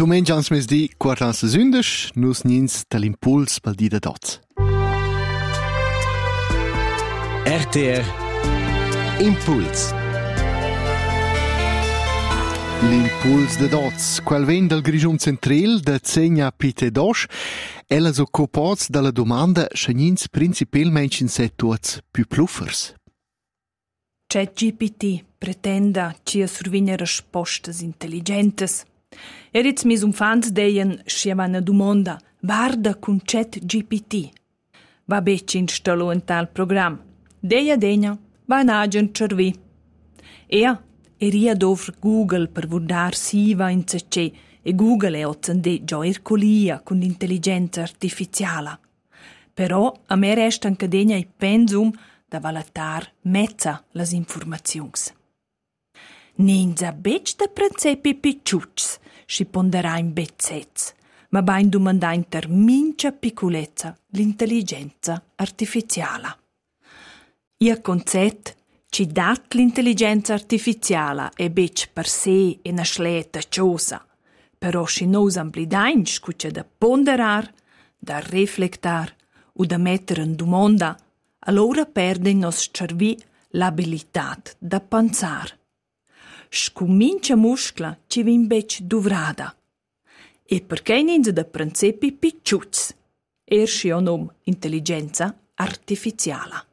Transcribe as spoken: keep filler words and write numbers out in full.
Dumengia ans mes di quartas sündes, nus nins dall'impuls pel di da dots. R T R Impuls. L'impuls de dots, quel ven dal Grischun Centril de Zegna Pite Dosch, ella so copots dalla domanda schenins principalmente in set tuots più pluffers. ChatGPT pretenda cia survigna rispostas intelligentes. Eritz mis umfants deien schiava una domanda, guarda con ChatGPT. Va bec installo un tal program. Deia degna, va in agent cervi. Ea, eria dovr Google per vurdar si va in cece e Google è ozzende già ercolia con l'intelligenza artificiale. Però a me resta anche degna i pensum da valatar mezza las informazions. Ninza bec da principi picciucs, si ponderà in bezzez, ma bain domanda inter mincia picculezza l'intelligenza artificiale. Ia concet ci dat l'intelligenza artificiale e bec per sé e na schleta ciosa, però si nos amblidain scuccia da ponderar, da reflectar o da mettere in domanda, allora perde nos cervi l'abilitat da pensar. Scumincia muscla ci vin bec duvrada. E perché ninza da principi picciuts? Ersci o nom intelligenza artificiale.